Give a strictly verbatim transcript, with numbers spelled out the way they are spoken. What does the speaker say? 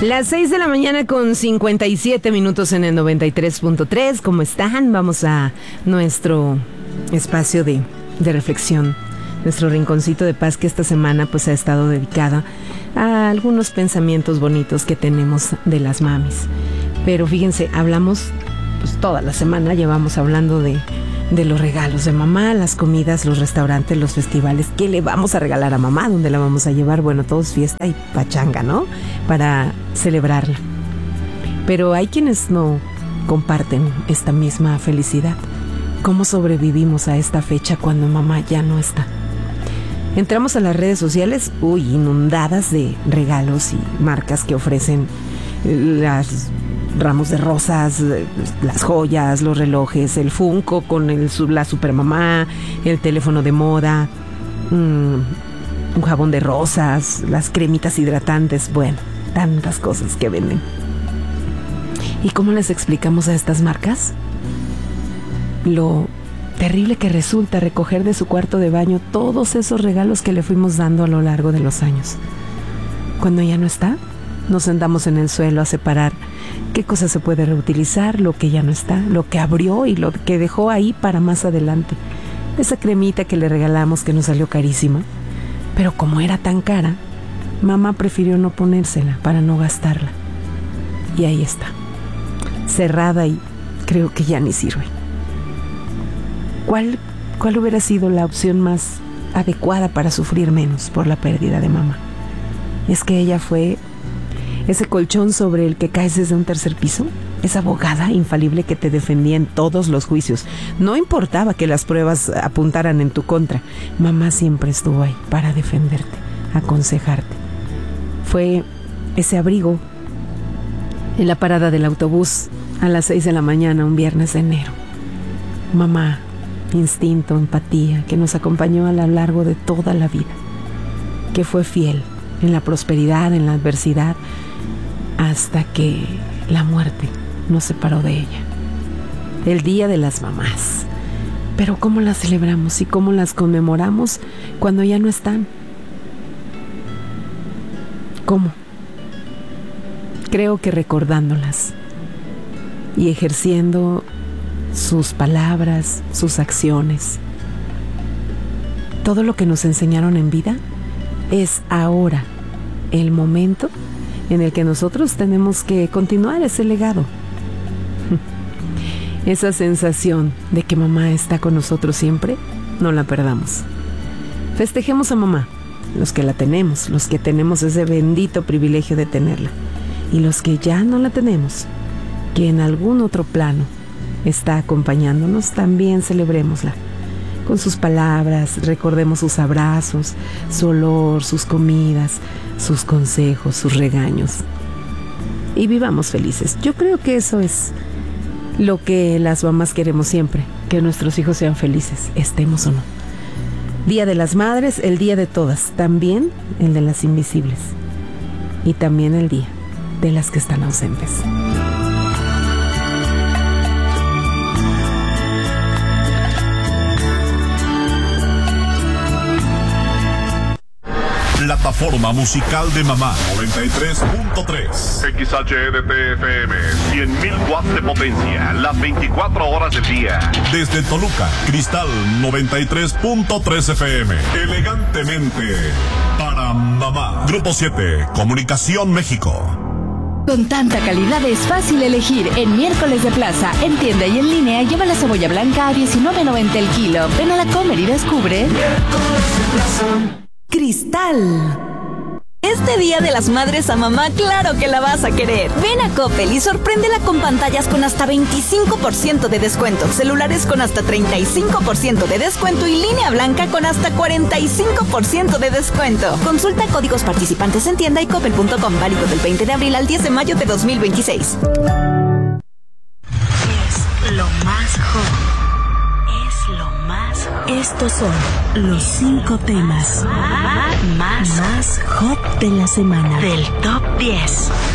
Las seis de la mañana con cincuenta y siete minutos en el noventa y tres punto tres. ¿Cómo están? Vamos a nuestro espacio de, de reflexión, nuestro rinconcito de paz que esta semana pues ha estado dedicada a algunos pensamientos bonitos que tenemos de las mamis. Pero fíjense, hablamos pues toda la semana, llevamos hablando de, de los regalos de mamá, las comidas, los restaurantes, los festivales. ¿Qué le vamos a regalar a mamá? ¿Dónde la vamos a llevar? Bueno, todo es fiesta y pachanga, ¿no? Para celebrarla. Pero hay quienes no comparten esta misma felicidad. ¿Cómo sobrevivimos a esta fecha cuando mamá ya no está? Entramos a las redes sociales, uy, inundadas de regalos y marcas que ofrecen las ramos de rosas, las joyas, los relojes, el Funko con el, la supermamá, el teléfono de moda, mmm, un jabón de rosas, las cremitas hidratantes, bueno, tantas cosas que venden. ¿Y cómo les explicamos a estas marcas lo terrible que resulta recoger de su cuarto de baño todos esos regalos que le fuimos dando a lo largo de los años? Cuando ya no está, nos sentamos en el suelo a separar qué cosa se puede reutilizar, lo que ya no está, lo que abrió y lo que dejó ahí para más adelante. Esa cremita que le regalamos que nos salió carísima, pero como era tan cara, mamá prefirió no ponérsela para no gastarla. Y ahí está, cerrada y creo que ya ni sirve. ¿Cuál, cuál hubiera sido la opción más adecuada para sufrir menos por la pérdida de mamá? Es que ella fue ese colchón sobre el que caes desde un tercer piso, esa abogada infalible que te defendía en todos los juicios. No importaba que las pruebas apuntaran en tu contra, mamá siempre estuvo ahí para defenderte, aconsejarte. Fue ese abrigo en la parada del autobús a las seis de la mañana un viernes de enero. Mamá, instinto, empatía, que nos acompañó a lo largo de toda la vida, que fue fiel en la prosperidad, en la adversidad, hasta que la muerte nos separó de ella. El Día de las Mamás. Pero ¿cómo las celebramos y cómo las conmemoramos cuando ya no están? ¿Cómo? Creo que recordándolas y ejerciendo sus palabras, sus acciones. Todo lo que nos enseñaron en vida es ahora el momento en el que nosotros tenemos que continuar ese legado. Esa sensación de que mamá está con nosotros siempre, no la perdamos. Festejemos a mamá, los que la tenemos, los que tenemos ese bendito privilegio de tenerla, y los que ya no la tenemos, que en algún otro plano está acompañándonos, también celebrémosla. Con sus palabras, recordemos sus abrazos, su olor, sus comidas, sus consejos, sus regaños. Y vivamos felices. Yo creo que eso es lo que las mamás queremos siempre, que nuestros hijos sean felices, estemos o no. Día de las Madres, el día de todas, también el de las invisibles. Y también el día de las que están ausentes. Plataforma musical de mamá noventa y tres punto tres. X H E D T F M, cien mil watts de potencia, las veinticuatro horas del día. Desde Toluca, Cristal noventa y tres punto tres F M. Elegantemente para mamá. Grupo siete, Comunicación México. Con tanta calidad es fácil elegir. En Miércoles de Plaza, en tienda y en línea, lleva la cebolla blanca a diecinueve noventa el kilo. Ven a la Comer y descubre. Miércoles de Plaza. Cristal. Este Día de las Madres a mamá, claro que la vas a querer. Ven a Coppel y sorpréndela con pantallas con hasta veinticinco por ciento de descuento, celulares con hasta treinta y cinco por ciento de descuento y línea blanca con hasta cuarenta y cinco por ciento de descuento. Consulta códigos participantes en tienda y coppel punto com, válido del veinte de abril al diez de mayo de dos mil veintiséis. Es lo más hot. Estos son los cinco temas más, más hot de la semana del Top diez.